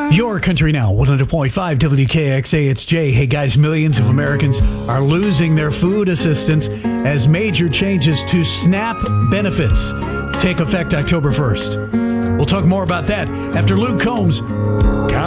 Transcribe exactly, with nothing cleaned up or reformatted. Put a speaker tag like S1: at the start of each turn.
S1: Your Country Now, one hundred point five W K X A, it's Jay. Hey guys, millions of Americans are losing their food assistance as major changes to SNAP benefits take effect October first. We'll talk more about that after Luke Combs